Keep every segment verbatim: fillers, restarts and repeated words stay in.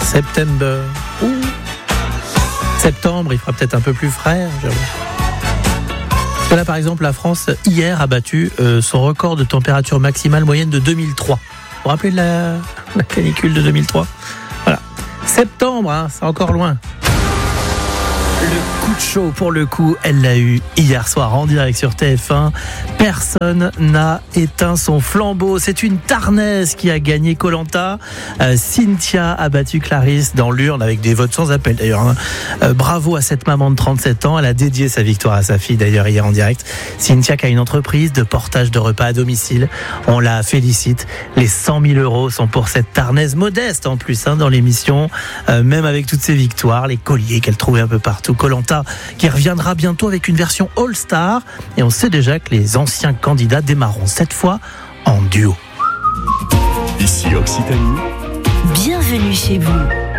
September. Ouh. Septembre, il fera peut-être un peu plus frais. J'avoue. Là, par exemple, la France, hier, a battu euh, son record de température maximale moyenne de deux mille trois. Vous vous rappelez de la, la canicule de deux mille trois ? Voilà. Septembre, hein, c'est encore loin. Le coup de chaud, pour le coup, elle l'a eu hier soir en direct sur T F un. Personne n'a éteint son flambeau. C'est une Tarnaise qui a gagné Koh-Lanta. Euh, Cynthia a battu Clarisse dans l'urne avec des votes sans appel d'ailleurs. Hein. Euh, bravo à cette maman de trente-sept ans. Elle a dédié sa victoire à sa fille d'ailleurs hier en direct. Cynthia qui a une entreprise de portage de repas à domicile. On la félicite. Les cent mille euros sont pour cette Tarnaise modeste en plus hein, dans l'émission. Euh, même avec toutes ses victoires, les colliers qu'elle trouvait un peu partout. Koh-Lanta qui reviendra bientôt avec une version All-Star. Et on sait déjà que les anciens candidats démarreront cette fois en duo. Ici Occitanie. Bienvenue chez vous.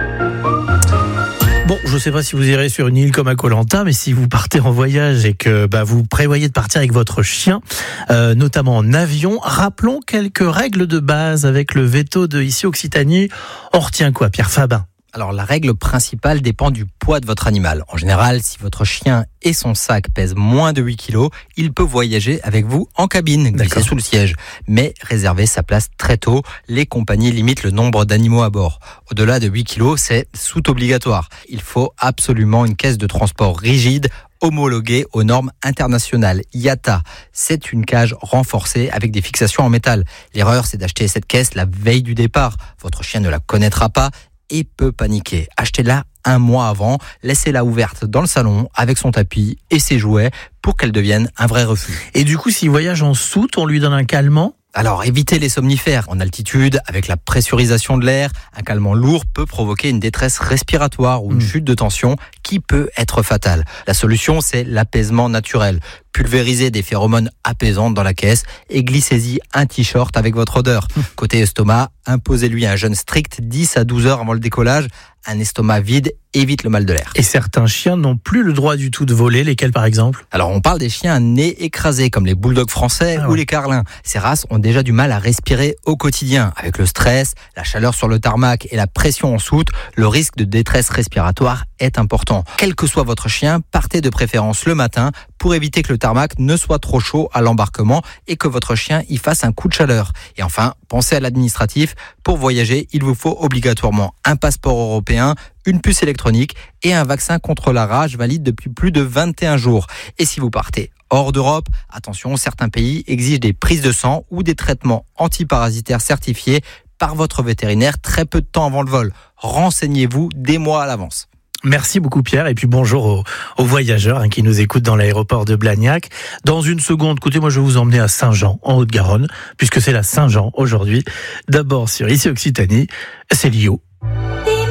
Bon, je ne sais pas si vous irez sur une île comme à Koh-Lanta, mais si vous partez en voyage et que bah, vous prévoyez de partir avec votre chien, euh, notamment en avion, rappelons quelques règles de base avec le veto de Ici Occitanie. On retient quoi, Pierre Fabin ? Alors la règle principale dépend du poids de votre animal. En général, si votre chien et son sac pèsent moins de huit kilos, il peut voyager avec vous en cabine, glisser sous le siège. Mais réservez sa place très tôt. Les compagnies limitent le nombre d'animaux à bord. Au-delà de huit kilos, c'est sous obligatoire. Il faut absolument une caisse de transport rigide, homologuée aux normes internationales. I A T A, c'est une cage renforcée avec des fixations en métal. L'erreur, c'est d'acheter cette caisse la veille du départ. Votre chien ne la connaîtra pas et peut paniquer. Achetez-la un mois avant, laissez-la ouverte dans le salon avec son tapis et ses jouets pour qu'elle devienne un vrai refuge. Et du coup, s'il voyage en soute, on lui donne un calmant ? Alors, évitez les somnifères. En altitude, avec la pressurisation de l'air, un calmant lourd peut provoquer une détresse respiratoire ou une mmh. chute de tension qui peut être fatale. La solution, c'est l'apaisement naturel. Pulvérisez des phéromones apaisantes dans la caisse et glissez-y un t-shirt avec votre odeur. Mmh. Côté estomac, imposez-lui un jeûne strict dix à douze heures avant le décollage. Un estomac vide évite le mal de l'air. Et certains chiens n'ont plus le droit du tout de voler, lesquels par exemple ? Alors on parle des chiens à nez écrasé, comme les bulldogs français ah ouais. ou les carlins. Ces races ont déjà du mal à respirer au quotidien. Avec le stress, la chaleur sur le tarmac et la pression en soute, le risque de détresse respiratoire est important. Quel que soit votre chien, partez de préférence le matin pour éviter que le tarmac ne soit trop chaud à l'embarquement et que votre chien y fasse un coup de chaleur. Et enfin, pensez à l'administratif. Pour voyager, il vous faut obligatoirement un passeport européen, une puce électronique et un vaccin contre la rage valide depuis plus de vingt et un jours. Et si vous partez hors d'Europe, attention, certains pays exigent des prises de sang ou des traitements antiparasitaires certifiés par votre vétérinaire très peu de temps avant le vol. Renseignez-vous des mois à l'avance. Merci beaucoup Pierre et puis bonjour aux, aux voyageurs hein, qui nous écoutent dans l'aéroport de Blagnac. Dans une seconde, écoutez, moi je vais vous emmener à Saint-Jean en Haute-Garonne puisque c'est la Saint-Jean aujourd'hui. D'abord sur Ici Occitanie, c'est Lio.